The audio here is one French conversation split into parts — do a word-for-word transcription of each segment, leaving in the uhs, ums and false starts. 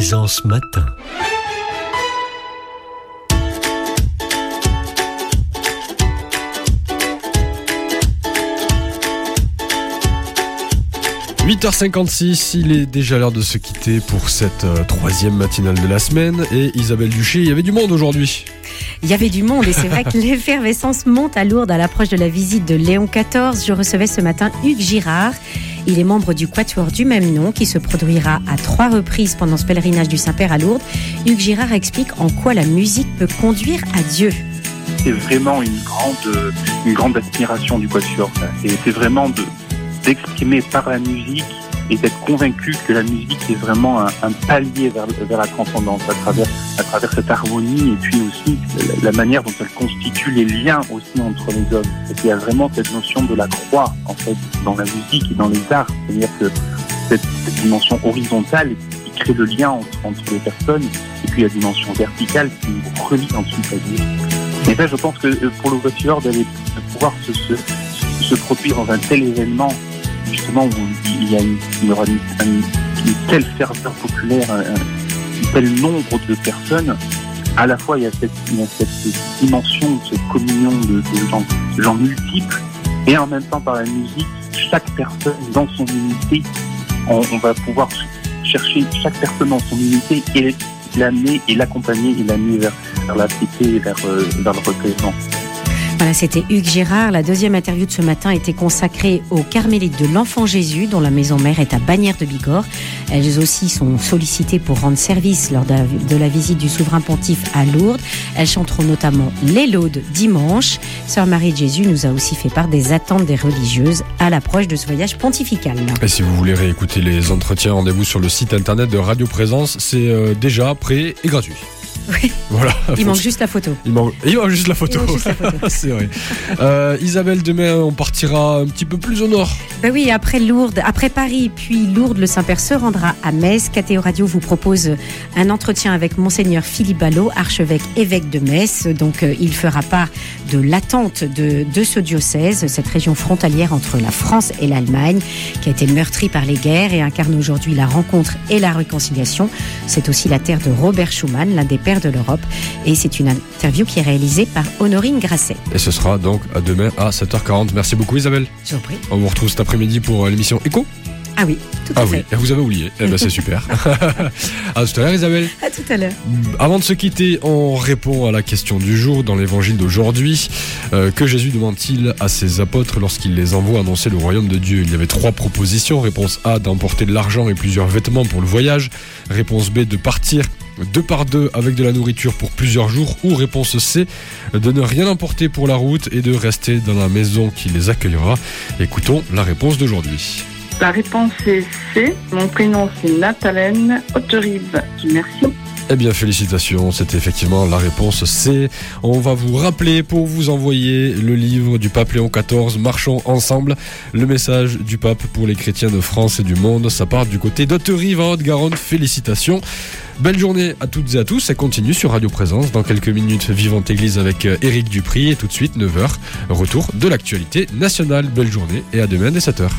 Présence Matin. huit heures cinquante-six, il est déjà l'heure de se quitter pour cette euh, troisième matinale de la semaine. Et Isabelle Duché, il y avait du monde aujourd'hui. Il y avait du monde et c'est vrai que l'effervescence monte à Lourdes à l'approche de la visite de Léon quatorze. Je recevais ce matin Hugues Girard. Il est membre du quatuor du même nom qui se produira à trois reprises pendant ce pèlerinage du Saint-Père à Lourdes. Hugues Girard explique en quoi la musique peut conduire à Dieu. C'est vraiment une grande, une grande aspiration du quatuor. C'est, c'est vraiment de... d'exprimer par la musique et d'être convaincu que la musique est vraiment un, un palier vers, vers la transcendance à travers, à travers cette harmonie et puis aussi la, la manière dont elle constitue les liens aussi entre les hommes. Et il y a vraiment cette notion de la croix en fait dans la musique et dans les arts, c'est-à-dire que cette, cette dimension horizontale qui crée le lien entre, entre les personnes et puis la dimension verticale qui nous relie ensuite à Dieu. Et ça, je pense que pour le quatuor d'aller de pouvoir se, se, se produire dans un tel événement justement où il y a une, il y aura une, une, une telle ferveur populaire, un, un tel nombre de personnes, à la fois il y a cette, il y a cette dimension, cette communion de, de, gens, de gens multiples, et en même temps par la musique, chaque personne dans son unité, on, on va pouvoir chercher chaque personne dans son unité et l'amener et l'accompagner et l'amener vers, vers la piété et vers, euh, vers le recueillement. Voilà, c'était Hugues Girard. La deuxième interview de ce matin était consacrée aux Carmélites de l'Enfant Jésus, dont la maison mère est à Bagnères de Bigorre. Elles aussi sont sollicitées pour rendre service lors de la visite du souverain pontife à Lourdes. Elles chanteront notamment les laudes dimanche. Sœur Marie de Jésus nous a aussi fait part des attentes des religieuses à l'approche de ce voyage pontifical. Et si vous voulez réécouter les entretiens, rendez-vous sur le site internet de Radio Présence. C'est euh, déjà prêt et gratuit. Oui. Voilà. Il manque juste la photo. Il manque, il manque juste la photo. Juste la photo. C'est vrai. Euh, Isabelle, demain, on partira un petit peu plus au nord. Ben oui, après Lourdes, après Paris, puis Lourdes, le Saint-Père se rendra à Metz. K T O Radio vous propose un entretien avec Monseigneur Philippe Ballot, archevêque évêque de Metz. Donc, euh, il fera part de l'attente de, de ce diocèse, cette région frontalière entre la France et l'Allemagne, qui a été meurtrie par les guerres et incarne aujourd'hui la rencontre et la réconciliation. C'est aussi la terre de Robert Schuman, l'un des pères de l'Europe, et c'est une interview qui est réalisée par Honorine Grasset. Et ce sera donc à demain à sept heures quarante. Merci beaucoup Isabelle. Je vous en prie. On vous retrouve cet après-midi pour l'émission Écho. Ah oui, tout à ah fait. Ah oui, vous avez oublié. Eh ben c'est super. À tout à l'heure Isabelle. À tout à l'heure. Avant de se quitter, on répond à la question du jour dans l'évangile d'aujourd'hui. Euh, que Jésus demande-t-il à ses apôtres lorsqu'il les envoie annoncer le royaume de Dieu? Il y avait trois propositions. Réponse A, d'emporter de l'argent et plusieurs vêtements pour le voyage. Réponse B, de partir deux par deux avec de la nourriture pour plusieurs jours. Ou réponse C, de ne rien emporter pour la route et de rester dans la maison qui les accueillera. Écoutons la réponse d'aujourd'hui. La réponse est C. Mon prénom c'est Nathalène Hauterive. Merci. Eh bien, félicitations, c'était effectivement la réponse C. On va vous rappeler pour vous envoyer le livre du pape Léon quatorze, Marchons ensemble, le message du pape pour les chrétiens de France et du monde. Ça part du côté d'Hauterive en Haute-Garonne. Félicitations. Belle journée à toutes et à tous. Ça continue sur Radio Présence. Dans quelques minutes, Vivante Église avec Éric Dupry. Et tout de suite, neuf heures, retour de l'actualité nationale. Belle journée et à demain dès sept heures.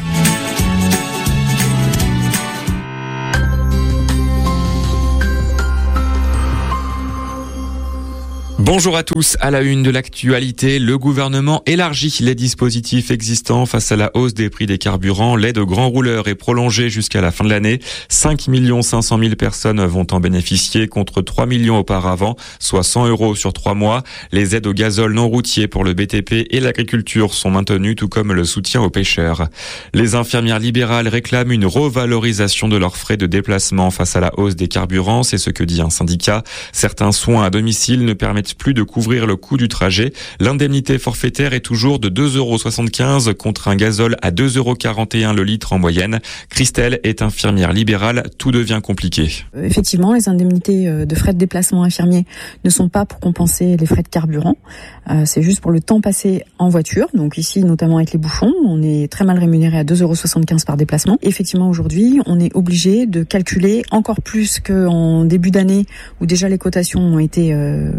Bonjour à tous. À la une de l'actualité, le gouvernement élargit les dispositifs existants face à la hausse des prix des carburants. L'aide aux grands rouleurs est prolongée jusqu'à la fin de l'année. cinq millions cinq cent mille personnes vont en bénéficier contre trois millions auparavant, soit cent euros sur trois mois. Les aides au gazole non routier pour le B T P et l'agriculture sont maintenues, tout comme le soutien aux pêcheurs. Les infirmières libérales réclament une revalorisation de leurs frais de déplacement face à la hausse des carburants. C'est ce que dit un syndicat. Certains soins à domicile ne permettent plus de couvrir le coût du trajet. L'indemnité forfaitaire est toujours de deux euros soixante-quinze contre un gazole à deux euros quarante et un le litre en moyenne. Christelle est infirmière libérale. Tout devient compliqué. Effectivement, les indemnités de frais de déplacement infirmiers ne sont pas pour compenser les frais de carburant. Euh, c'est juste pour le temps passé en voiture. Donc ici, notamment avec les bouchons, on est très mal rémunéré à deux euros soixante-quinze par déplacement. Effectivement, aujourd'hui, on est obligé de calculer encore plus qu'en début d'année où déjà les cotations ont été euh, baissées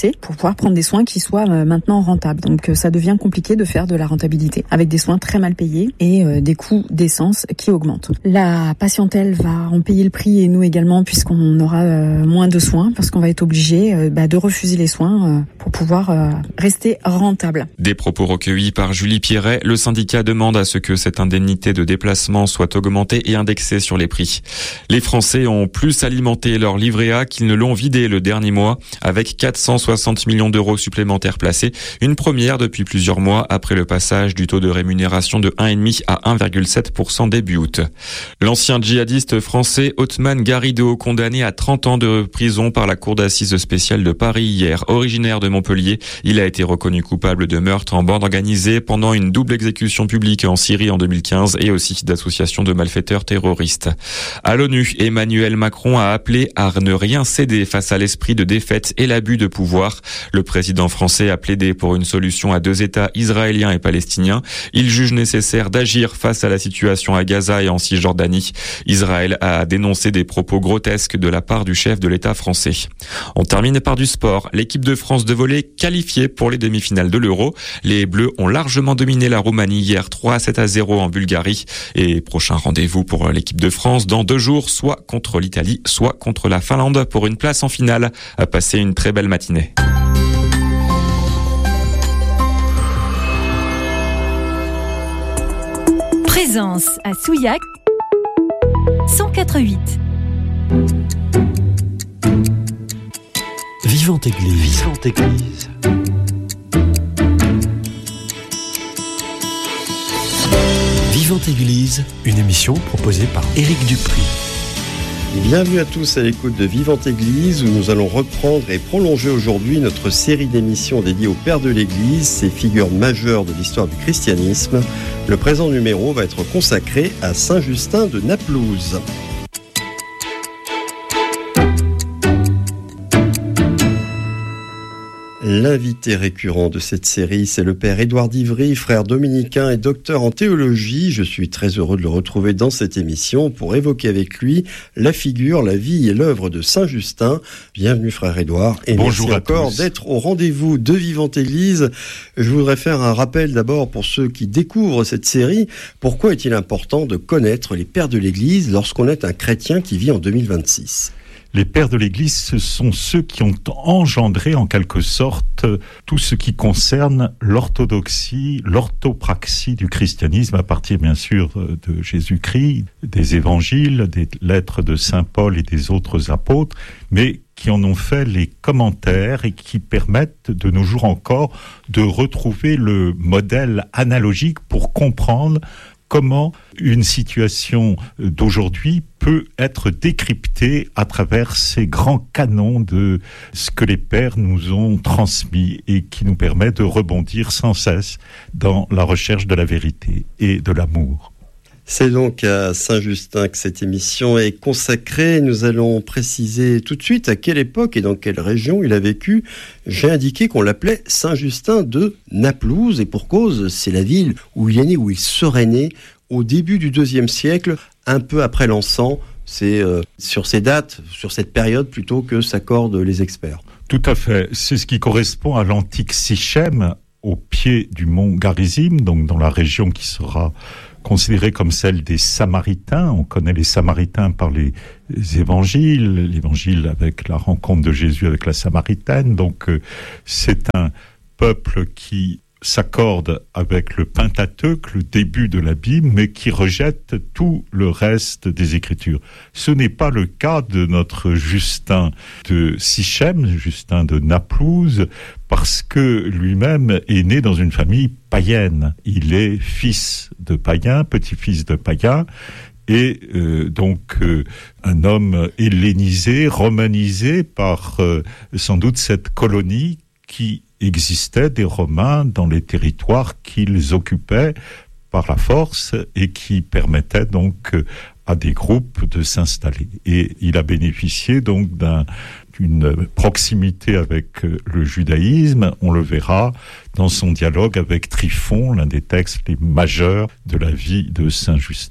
passé pour pouvoir prendre des soins qui soient euh, maintenant rentables. Donc euh, ça devient compliqué de faire de la rentabilité avec des soins très mal payés et euh, des coûts d'essence qui augmentent. La patientèle va en payer le prix et nous également puisqu'on aura euh, moins de soins parce qu'on va être obligé euh, bah, de refuser les soins euh, pour pouvoir euh, rester rentable. Des propos recueillis par Julie Pierret. Le syndicat demande à ce que cette indemnité de déplacement soit augmentée et indexée sur les prix. Les Français ont plus alimenté leur livret A qu'ils ne l'ont vidé le dernier mois, avec quatre cent soixante millions d'euros supplémentaires placés, une première depuis plusieurs mois après le passage du taux de rémunération de un virgule cinq à un virgule sept pour cent début août. L'ancien djihadiste français Othman Garrido, condamné à trente ans de prison par la cour d'assises spéciale de Paris hier, originaire de Montpellier, il a été reconnu coupable de meurtre en bande organisée pendant une double exécution publique en Syrie en deux mille quinze et aussi d'association de malfaiteurs terroristes. À l'ONU, Emmanuel Macron a appelé à ne rien céder face à l'esprit de défaite et l'abus de pouvoir. Le président français a plaidé pour une solution à deux États israéliens et palestiniens. Il juge nécessaire d'agir face à la situation à Gaza et en Cisjordanie. Israël a dénoncé des propos grotesques de la part du chef de l'État français. On termine par du sport. L'équipe de France de volley qualifiée pour les demi-finales de l'Euro. Les Bleus ont largement dominé la Roumanie hier trois à sept à zéro en Bulgarie. Et prochain rendez-vous pour l'équipe de France dans deux jours, soit contre l'Italie, soit contre la Finlande pour une place en finale. À passer une très belle matinée. Présence à Souillac cent quatre virgule huit. Vivante Église. Vivante Église. Vivante Église, une émission proposée par Éric Dupri. Bienvenue à tous à l'écoute de Vivante Église où nous allons reprendre et prolonger aujourd'hui notre série d'émissions dédiées aux pères de l'Église, ces figures majeures de l'histoire du christianisme. Le présent numéro va être consacré à Saint Justin de Naplouse. L'invité récurrent de cette série, c'est le père Édouard d'Ivry, frère dominicain et docteur en théologie. Je suis très heureux de le retrouver dans cette émission pour évoquer avec lui la figure, la vie et l'œuvre de Saint Justin. Bienvenue frère Édouard et Bonjour merci encore tous. D'être au rendez-vous de Vivante Église. Je voudrais faire un rappel d'abord pour ceux qui découvrent cette série. Pourquoi est-il important de connaître les pères de l'Église lorsqu'on est un chrétien qui vit en deux mille vingt-six ? Les pères de l'Église, ce sont ceux qui ont engendré en quelque sorte tout ce qui concerne l'orthodoxie, l'orthopraxie du christianisme à partir bien sûr de Jésus-Christ, des évangiles, des lettres de Saint Paul et des autres apôtres, mais qui en ont fait les commentaires et qui permettent de nos jours encore de retrouver le modèle analogique pour comprendre comment une situation d'aujourd'hui peut être décryptée à travers ces grands canons de ce que les pères nous ont transmis et qui nous permet de rebondir sans cesse dans la recherche de la vérité et de l'amour. C'est donc à Saint-Justin que cette émission est consacrée. Nous allons préciser tout de suite à quelle époque et dans quelle région il a vécu. J'ai indiqué qu'on l'appelait Saint-Justin de Naplouse et pour cause, c'est la ville où il est né, où il serait né au début du deuxième siècle, un peu après l'encens. C'est euh, sur ces dates, sur cette période plutôt que s'accordent les experts. Tout à fait. C'est ce qui correspond à l'antique Sichem, au pied du mont Garizim, donc dans la région qui sera considérée comme celle des Samaritains. On connaît les Samaritains par les évangiles, l'évangile avec la rencontre de Jésus avec la Samaritaine. Donc euh, c'est un peuple qui s'accorde avec le Pentateuque, le début de la Bible, mais qui rejette tout le reste des Écritures. Ce n'est pas le cas de notre Justin de Sichem, Justin de Naplouse, parce que lui-même est né dans une famille païenne. Il est fils de païen, petit-fils de païen, et euh, donc euh, un homme hellénisé, romanisé par euh, sans doute cette colonie qui existait des Romains dans les territoires qu'ils occupaient par la force et qui permettaient donc à des groupes de s'installer. Et il a bénéficié donc d'un, d'une proximité avec le judaïsme. On le verra dans son dialogue avec Tryphon, l'un des textes les majeurs de la vie de Saint Justin.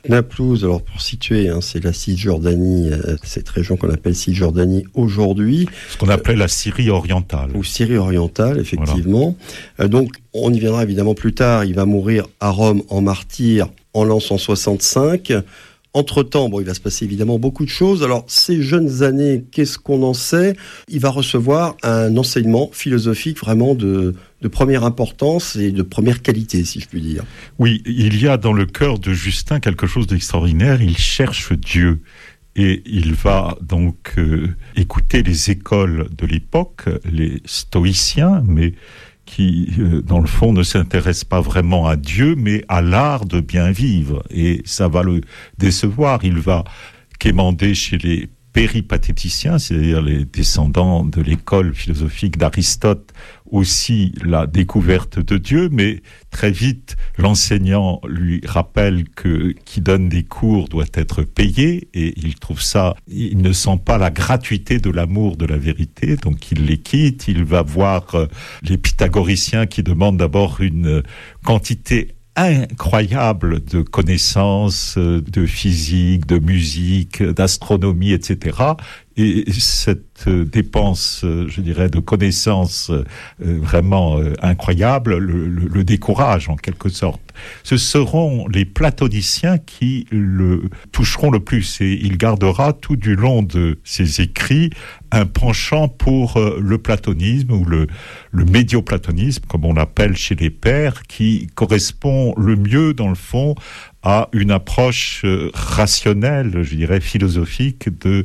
Naplouse, alors pour situer, hein, c'est la Cisjordanie, euh, cette région qu'on appelle Cisjordanie aujourd'hui. Ce qu'on appelait euh, la Syrie orientale. Ou Syrie orientale, effectivement. Voilà. Euh, donc, on y viendra évidemment plus tard. Il va mourir à Rome en martyr en l'an cent soixante-cinq. Entre-temps, bon, il va se passer évidemment beaucoup de choses. Alors, ces jeunes années, qu'est-ce qu'on en sait ? Il va recevoir un enseignement philosophique vraiment de, de première importance et de première qualité, si je puis dire. Oui, il y a dans le cœur de Justin quelque chose d'extraordinaire. Il cherche Dieu. Et il va donc euh, écouter les écoles de l'époque, les stoïciens, mais qui, euh, dans le fond, ne s'intéresse pas vraiment à Dieu, mais à l'art de bien vivre. Et ça va le décevoir. Il va quémander chez les péripatéticiens, c'est-à-dire les descendants de l'école philosophique d'Aristote, aussi la découverte de Dieu, mais très vite, l'enseignant lui rappelle que qui donne des cours doit être payé, et il trouve ça, il ne sent pas la gratuité de l'amour de la vérité, donc il les quitte. Il va voir les pythagoriciens qui demandent d'abord une quantité incroyable de connaissances, de physique, de musique, d'astronomie, et cetera. Et cette dépense, je dirais, de connaissances vraiment incroyable le, le, le décourage en quelque sorte. Ce seront les platoniciens qui le toucheront le plus, et il gardera tout du long de ses écrits un penchant pour le platonisme ou le, le médioplatonisme, comme on l'appelle chez les pères, qui correspond le mieux dans le fond à une approche rationnelle, je dirais philosophique de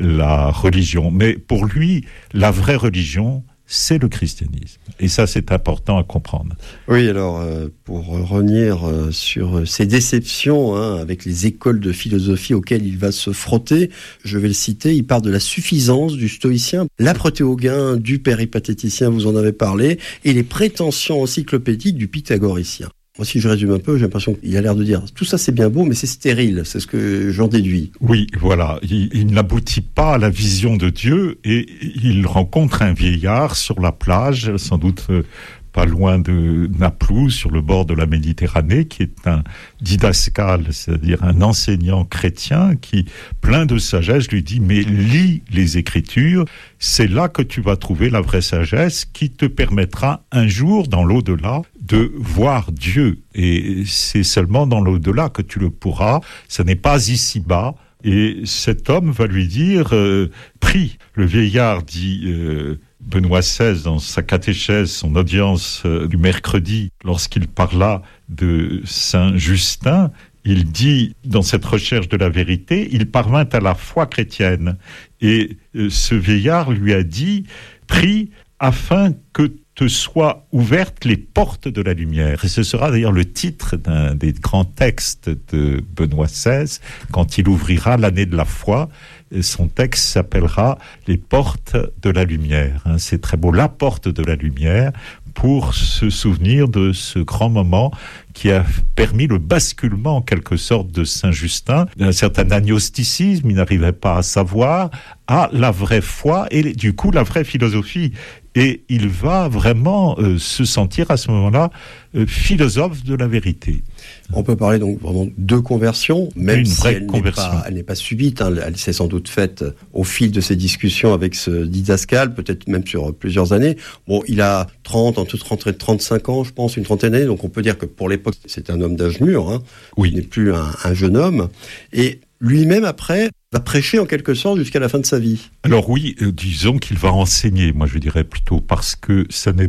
la religion. Mais pour lui, la vraie religion, c'est le christianisme. Et ça, c'est important à comprendre. Oui, alors, euh, pour revenir euh, sur ces déceptions hein, avec les écoles de philosophie auxquelles il va se frotter, je vais le citer, il part de la suffisance du stoïcien, la protéogain du péripatéticien, vous en avez parlé, et les prétentions encyclopédiques du pythagoricien. Moi, si je résume un peu, j'ai l'impression qu'il a l'air de dire tout ça c'est bien beau, mais c'est stérile, c'est ce que j'en déduis. Oui, voilà, il, il n'aboutit pas à la vision de Dieu, et il rencontre un vieillard sur la plage, sans doute euh, pas loin de Naplouse, sur le bord de la Méditerranée, qui est un didascale, c'est-à-dire un enseignant chrétien qui, plein de sagesse, lui dit « Mais lis les Écritures, c'est là que tu vas trouver la vraie sagesse qui te permettra un jour, dans l'au-delà, de voir Dieu. Et c'est seulement dans l'au-delà que tu le pourras, ce n'est pas ici-bas. » Et cet homme va lui dire euh, « Prie ». Le vieillard dit euh, Benoît seize, dans sa catéchèse, son audience euh, du mercredi, lorsqu'il parla de Saint Justin, il dit, dans cette recherche de la vérité, il parvint à la foi chrétienne. Et euh, ce vieillard lui a dit « Prie afin que te soient ouvertes les portes de la lumière ». Et ce sera d'ailleurs le titre d'un des grands textes de Benoît seize, quand il ouvrira l'année de la foi. Son texte s'appellera « Les portes de la lumière ». C'est très beau, la porte de la lumière, pour se souvenir de ce grand moment qui a permis le basculement en quelque sorte de Saint-Justin, d'un certain agnosticisme, il n'arrivait pas à savoir, à la vraie foi et du coup la vraie philosophie. Et il va vraiment euh, se sentir à ce moment-là euh, philosophe de la vérité. On peut parler donc vraiment de conversion, même Une si vraie elle, conversion. N'est pas, elle n'est pas subite, hein, elle s'est sans doute faite au fil de ses discussions avec ce didascale, peut-être même sur plusieurs années. Bon, il a trente, entre trente et trente-cinq ans, je pense, une trentaine d'années, donc on peut dire que pour l'époque, c'est un homme d'âge mûr, hein. Oui. Il n'est plus un, un jeune homme. Et lui-même, après, va prêcher en quelque sorte jusqu'à la fin de sa vie. Alors oui, euh, disons qu'il va enseigner, moi je dirais plutôt, parce que ce n'est